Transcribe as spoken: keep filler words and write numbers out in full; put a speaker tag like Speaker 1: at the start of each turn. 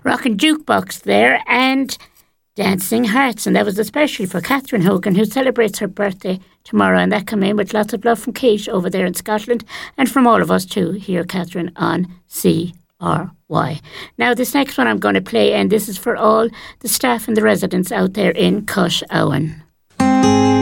Speaker 1: Rockin' Jukebox there and Dancing Hearts. And that was especially for Catherine Hogan, who celebrates her birthday tomorrow. And that came in with lots of love from Kate over there in Scotland and from all of us too here, Catherine, on C R Y. Now, this next one I'm going to play, and this is for all the staff and the residents out there in Cush Owen.